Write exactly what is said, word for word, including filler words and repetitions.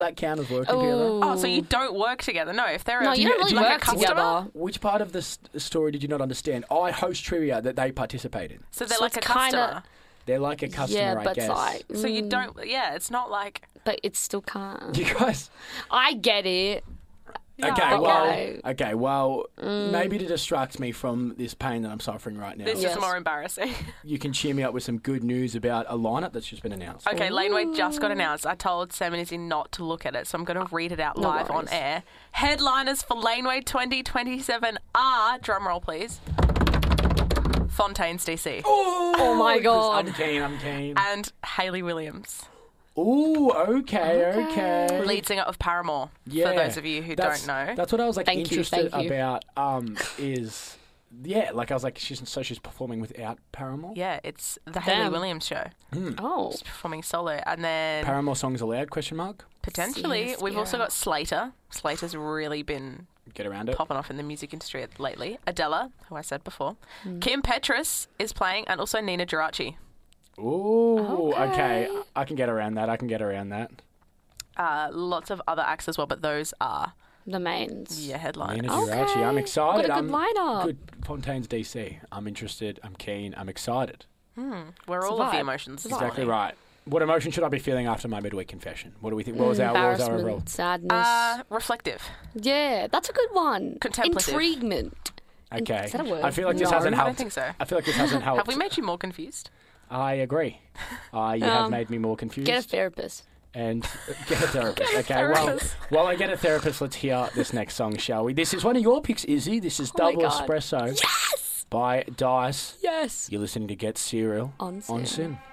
that count as working Ooh. together? Oh, so you don't work together? No, if they're No, a, you don't really like a work customer, together. Which part of the s- story did you not understand? I host trivia that they participate in. So they're So like a it's kinda- customer. They're like a customer, yeah, I but guess. it's like. So you mm, don't. Yeah, it's not like. But it still can't. You guys. I get it. Yeah, Okay, I well, get it. okay, well, Mm. maybe to distract me from this pain that I'm suffering right now, This Yes. is more embarrassing. you can cheer me up with some good news about a lineup that's just been announced. Okay, Laneway just got announced. I told Sam and Izzy not to look at it, so I'm going to read it out No live on worries. air. Headliners for Laneway twenty twenty-seven are, drumroll please, Fontaines D C Oh, Oh my God. I'm keen, I'm keen. and Hayley Williams, Ooh, okay, okay. lead singer of Paramore, Yeah, for those of you who that's- don't know. That's what I was like Thank you, interested thank you. about. Um, is yeah, like I was like, she's so she's performing without Paramore. Yeah, it's the Hayley Damn. Williams show. Oh. She's performing solo. And then Paramore songs allowed? Question mark. potentially, Yes, we've also yeah. got Slater. Slater's really been Get around it. popping off in the music industry lately. Adela, who I said before. Hmm. Kim Petras is playing, and also Nina Geraci. Ooh, okay. Okay. I can get around that. I can get around that. Uh, lots of other acts as well, but those are The mains. yeah headliners. Nina Geraci. I'm Okay. excited. Got a good I'm lineup. good. Fontaines D C. I'm interested. I'm keen. I'm excited. Hmm. We're It's a all of the vibe. emotions. this Exactly morning. right. What emotion should I be feeling after my midweek confession? What do we think? What was our what was our overall? Embarrassment, sadness. Uh, reflective. yeah, that's a good one. Contemplative. Intriguement. Okay. Is that a word? I feel like this No. hasn't I don't helped. think so. I feel like this hasn't helped. Have we made you more confused? I agree. Uh, you have Um, made me more confused. Get a therapist. and get a therapist. Get a okay, therapist. well, while I get a therapist, let's hear this next song, shall we? This is one of your picks, Izzy. This is Oh my Double God. Espresso Yes! by Dice. Yes. You're listening to Get Cereal On on Sin. Sin.